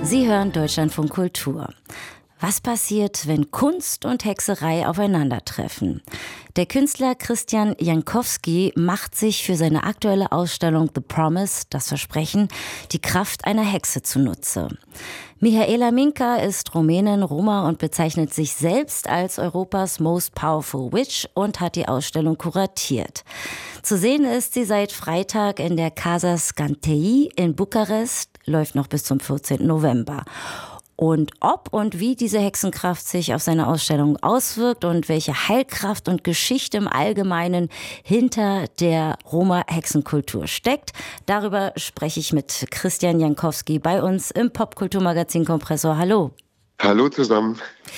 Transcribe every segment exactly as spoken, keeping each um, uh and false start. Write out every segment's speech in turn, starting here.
Sie hören Deutschlandfunk Kultur. Was passiert, wenn Kunst und Hexerei aufeinandertreffen? Der Künstler Christian Jankowski macht sich für seine aktuelle Ausstellung The Promise, das Versprechen, die Kraft einer Hexe zunutze. Mihaela Minca ist Rumänin, Roma und bezeichnet sich selbst als Europas Most Powerful Witch und hat die Ausstellung kuratiert. Zu sehen ist sie seit Freitag in der Casa Scantei in Bukarest, läuft noch bis zum vierzehnten November. Und ob und wie diese Hexenkraft sich auf seine Ausstellung auswirkt und welche Heilkraft und Geschichte im Allgemeinen hinter der Roma-Hexenkultur steckt, darüber spreche ich mit Christian Jankowski bei uns im Popkulturmagazin Kompressor. Hallo. Hallo zusammen.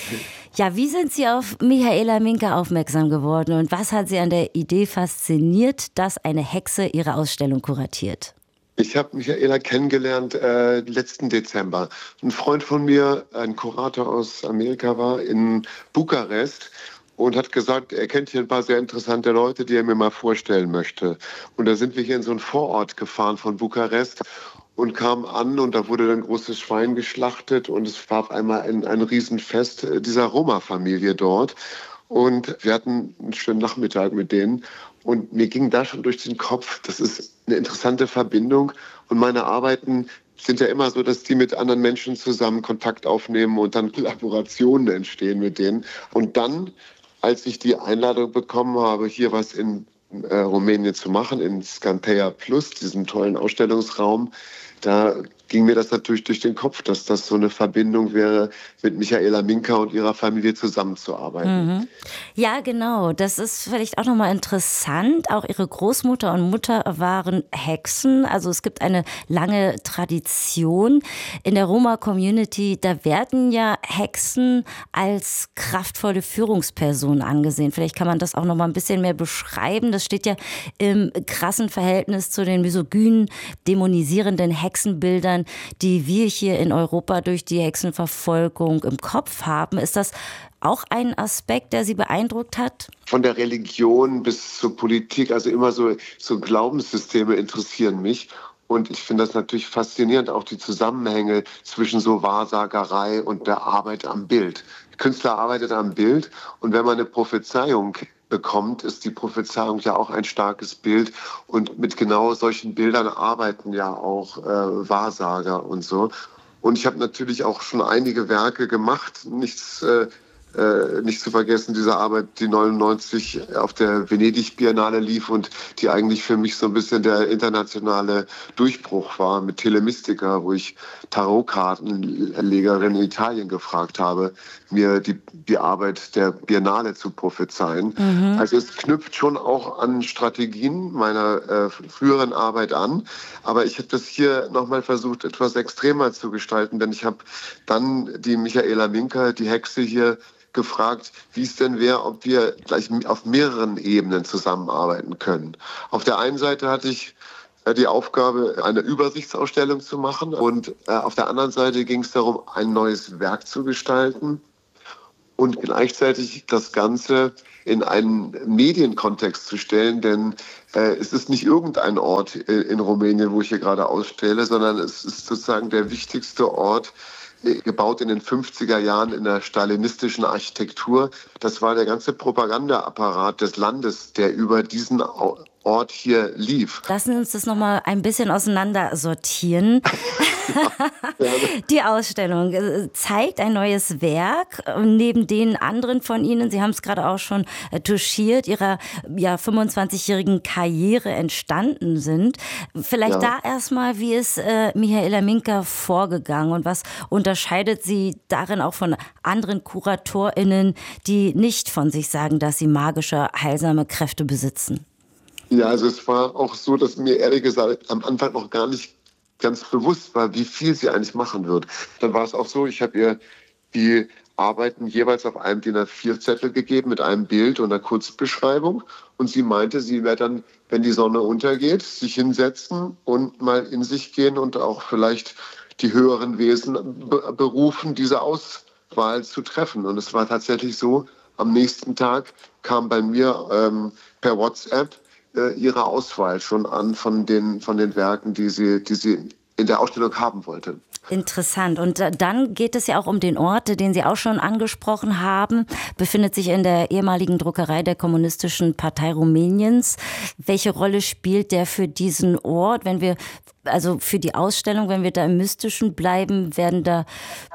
Ja, wie sind Sie auf Mihaela Minca aufmerksam geworden und was hat Sie an der Idee fasziniert, dass eine Hexe ihre Ausstellung kuratiert? Ich habe Mihaela kennengelernt äh, letzten Dezember. Ein Freund von mir, ein Kurator aus Amerika, war in Bukarest und hat gesagt, er kennt hier ein paar sehr interessante Leute, die er mir mal vorstellen möchte. Und da sind wir hier in so einen Vorort gefahren von Bukarest und kamen an und da wurde dann ein großes Schwein geschlachtet und es war auf einmal ein, ein Riesenfest dieser Roma-Familie dort. Und wir hatten einen schönen Nachmittag mit denen. Und mir ging da schon durch den Kopf, das ist eine interessante Verbindung. Und meine Arbeiten sind ja immer so, dass die mit anderen Menschen zusammen Kontakt aufnehmen und dann Kollaborationen entstehen mit denen. Und dann, als ich die Einladung bekommen habe, hier was in äh, Rumänien zu machen, in Scantea Plus, diesem tollen Ausstellungsraum, da ging mir das natürlich durch den Kopf, dass das so eine Verbindung wäre, mit Mihaela Minca und ihrer Familie zusammenzuarbeiten. Mhm. Ja, genau. Das ist vielleicht auch nochmal interessant. Auch ihre Großmutter und Mutter waren Hexen. Also es gibt eine lange Tradition. In der Roma-Community, da werden ja Hexen als kraftvolle Führungspersonen angesehen. Vielleicht kann man das auch nochmal ein bisschen mehr beschreiben. Das steht ja im krassen Verhältnis zu den misogynen, dämonisierenden Hexenbildern, die wir hier in Europa durch die Hexenverfolgung im Kopf haben. Ist das auch ein Aspekt, der Sie beeindruckt hat? Von der Religion bis zur Politik, also immer so, so Glaubenssysteme interessieren mich. Und ich finde das natürlich faszinierend, auch die Zusammenhänge zwischen so Wahrsagerei und der Arbeit am Bild. Der Künstler arbeitet am Bild und wenn man eine Prophezeiung bekommt, ist die Prophezeiung ja auch ein starkes Bild. Und mit genau solchen Bildern arbeiten ja auch äh, Wahrsager und so. Und ich habe natürlich auch schon einige Werke gemacht, nichts äh, Äh, nicht zu vergessen, diese Arbeit, die neunundneunzig auf der Venedig-Biennale lief und die eigentlich für mich so ein bisschen der internationale Durchbruch war mit Telemistica, wo ich Tarotkartenlegerin in Italien gefragt habe, mir die, die Arbeit der Biennale zu prophezeien. Mhm. Also es knüpft schon auch an Strategien meiner äh, früheren Arbeit an, aber ich habe das hier nochmal versucht, etwas extremer zu gestalten, denn ich habe dann die Mihaela Minca, die Hexe hier, gefragt, wie es denn wäre, ob wir gleich auf mehreren Ebenen zusammenarbeiten können. Auf der einen Seite hatte ich die Aufgabe, eine Übersichtsausstellung zu machen und auf der anderen Seite ging es darum, ein neues Werk zu gestalten und gleichzeitig das Ganze in einen Medienkontext zu stellen, denn äh, es ist nicht irgendein Ort in Rumänien, wo ich hier gerade ausstelle, sondern es ist sozusagen der wichtigste Ort, gebaut in den fünfziger Jahren in der stalinistischen Architektur. Das war der ganze Propagandaapparat des Landes, der über diesen Ort hier lief. Lassen Sie uns das nochmal ein bisschen auseinander sortieren. Die Ausstellung zeigt ein neues Werk, neben den anderen von Ihnen, Sie haben es gerade auch schon touchiert, Ihrer ja, fünfundzwanzigjährigen Karriere entstanden sind. Vielleicht ja. da erstmal, wie ist äh, Mihaela Minca vorgegangen und was unterscheidet sie darin auch von anderen KuratorInnen, die nicht von sich sagen, dass sie magische, heilsame Kräfte besitzen? Ja, also es war auch so, dass mir ehrlich gesagt am Anfang noch gar nicht ganz bewusst war, wie viel sie eigentlich machen wird. Dann war es auch so, ich habe ihr die Arbeiten jeweils auf einem D I N A vier Zettel gegeben mit einem Bild und einer Kurzbeschreibung. Und sie meinte, sie werde dann, wenn die Sonne untergeht, sich hinsetzen und mal in sich gehen und auch vielleicht die höheren Wesen be- berufen, diese Auswahl zu treffen. Und es war tatsächlich so, am nächsten Tag kam bei mir ähm, per WhatsApp ihre Auswahl schon an von den, von den Werken, die sie, die sie in der Ausstellung haben wollte. Interessant. Und dann geht es ja auch um den Ort, den Sie auch schon angesprochen haben. Befindet sich in der ehemaligen Druckerei der Kommunistischen Partei Rumäniens. Welche Rolle spielt der für diesen Ort? Wenn wir, also für die Ausstellung, wenn wir da im Mystischen bleiben, werden da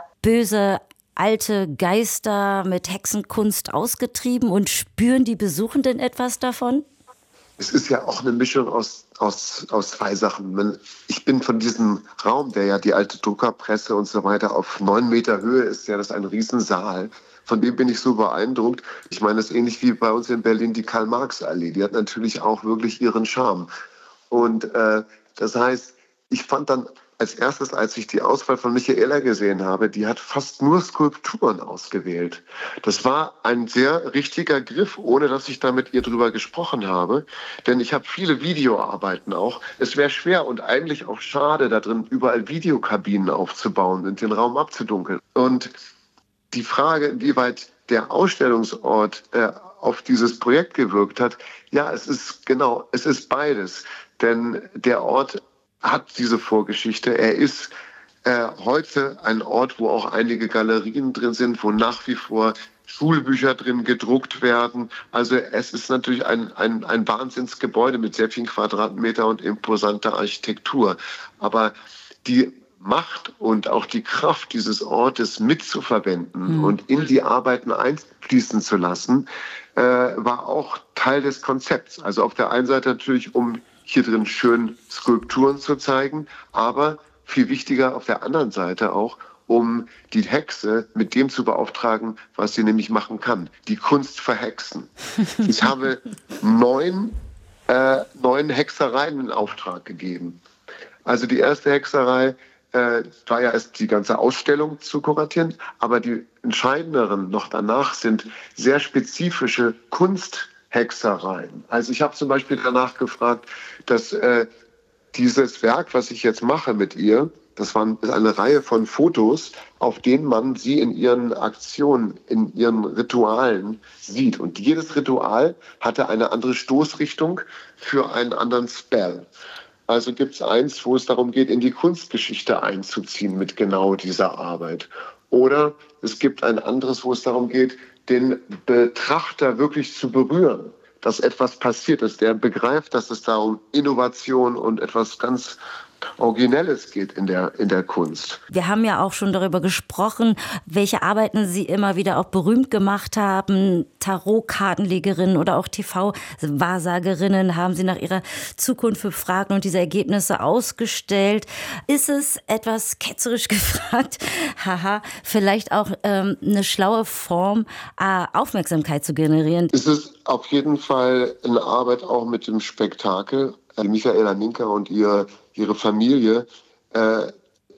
böse alte Geister mit Hexenkunst ausgetrieben und spüren die Besuchenden etwas davon? Es ist ja auch eine Mischung aus, aus, aus zwei Sachen. Ich bin von diesem Raum, der ja die alte Druckerpresse und so weiter auf neun Meter Höhe ist, ja das ist ein Riesensaal. Von dem bin ich so beeindruckt. Ich meine, das ist ähnlich wie bei uns in Berlin die Karl-Marx-Allee. Die hat natürlich auch wirklich ihren Charme. Und äh, das heißt, ich fand dann als erstes, als ich die Auswahl von Michaela gesehen habe, die hat fast nur Skulpturen ausgewählt. Das war ein sehr richtiger Griff, ohne dass ich da mit ihr drüber gesprochen habe. Denn ich habe viele Videoarbeiten auch. Es wäre schwer und eigentlich auch schade, da drin überall Videokabinen aufzubauen und den Raum abzudunkeln. Und die Frage, inwieweit der Ausstellungsort äh, auf dieses Projekt gewirkt hat, ja, es ist genau, es ist beides. Denn der Ort hat diese Vorgeschichte. Er ist äh, heute ein Ort, wo auch einige Galerien drin sind, wo nach wie vor Schulbücher drin gedruckt werden. Also es ist natürlich ein, ein, ein Wahnsinnsgebäude mit sehr vielen Quadratmeter und imposanter Architektur. Aber die Macht und auch die Kraft dieses Ortes mitzuverwenden mhm. und in die Arbeiten einfließen zu lassen, äh, war auch Teil des Konzepts. Also auf der einen Seite natürlich, um hier drin schön Skulpturen zu zeigen, aber viel wichtiger auf der anderen Seite auch, um die Hexe mit dem zu beauftragen, was sie nämlich machen kann, die Kunst verhexen. Ich habe neun, äh, neun Hexereien in Auftrag gegeben. Also die erste Hexerei äh, war ja erst die ganze Ausstellung zu kuratieren, aber die entscheidenderen noch danach sind sehr spezifische Kunst Hexereien. Also ich habe zum Beispiel danach gefragt, dass äh, dieses Werk, was ich jetzt mache mit ihr, das war eine Reihe von Fotos, auf denen man sie in ihren Aktionen, in ihren Ritualen sieht. Und jedes Ritual hatte eine andere Stoßrichtung für einen anderen Spell. Also gibt es eins, wo es darum geht, in die Kunstgeschichte einzuziehen mit genau dieser Arbeit. Oder es gibt ein anderes, wo es darum geht, den Betrachter wirklich zu berühren, dass etwas passiert ist, der begreift, dass es da um Innovation und etwas ganz Originelles geht in der, in der Kunst. Wir haben ja auch schon darüber gesprochen, welche Arbeiten Sie immer wieder auch berühmt gemacht haben. Tarotkartenlegerinnen oder auch T V-Wahrsagerinnen haben Sie nach ihrer Zukunft befragt und diese Ergebnisse ausgestellt. Ist es etwas ketzerisch gefragt, haha, vielleicht auch ähm, eine schlaue Form, äh, Aufmerksamkeit zu generieren? Es ist auf jeden Fall eine Arbeit auch mit dem Spektakel. Michaela Minka und ihr, ihre Familie. Äh,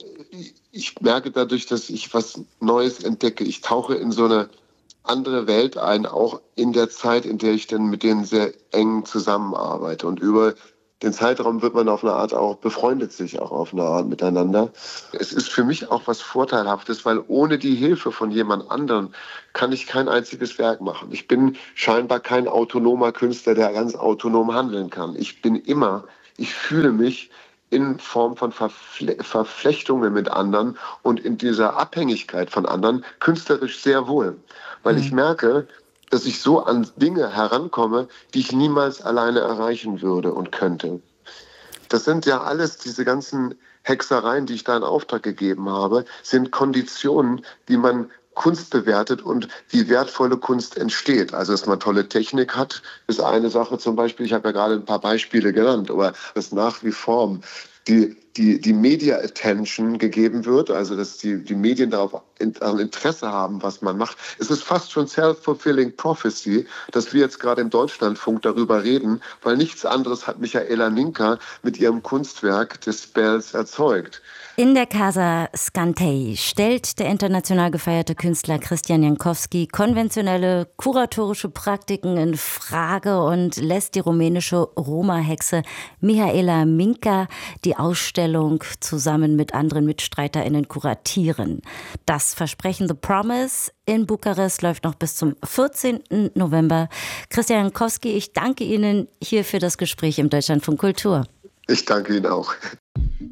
ich merke dadurch, dass ich was Neues entdecke. Ich tauche in so eine andere Welt ein, auch in der Zeit, in der ich dann mit denen sehr eng zusammenarbeite. Und über den Zeitraum wird man auf eine Art auch, befreundet sich auch auf eine Art miteinander. Es ist für mich auch was Vorteilhaftes, weil ohne die Hilfe von jemand anderem kann ich kein einziges Werk machen. Ich bin scheinbar kein autonomer Künstler, der ganz autonom handeln kann. Ich bin immer, ich fühle mich in Form von Verfle- Verflechtungen mit anderen und in dieser Abhängigkeit von anderen künstlerisch sehr wohl. Weil mhm. ich merke, dass ich so an Dinge herankomme, die ich niemals alleine erreichen würde und könnte. Das sind ja alles, diese ganzen Hexereien, die ich da in Auftrag gegeben habe, sind Konditionen, die man Kunst bewertet und wie wertvolle Kunst entsteht. Also, dass man tolle Technik hat, ist eine Sache zum Beispiel. Ich habe ja gerade ein paar Beispiele genannt, aber dass nach wie vor die, die, die Media-Attention gegeben wird, also dass die, die Medien darauf Interesse haben, was man macht. Es ist fast schon self-fulfilling prophecy, dass wir jetzt gerade im Deutschlandfunk darüber reden, weil nichts anderes hat Michaela Minka mit ihrem Kunstwerk des Spells erzeugt. In der Casa Scantei stellt der international gefeierte Künstler Christian Jankowski konventionelle kuratorische Praktiken in Frage und lässt die rumänische Roma-Hexe Mihaela Minka die Ausstellung zusammen mit anderen MitstreiterInnen kuratieren. Das Versprechen The Promise in Bukarest läuft noch bis zum vierzehnten November. Christian Jankowski, ich danke Ihnen hier für das Gespräch im Deutschlandfunk Kultur. Ich danke Ihnen auch.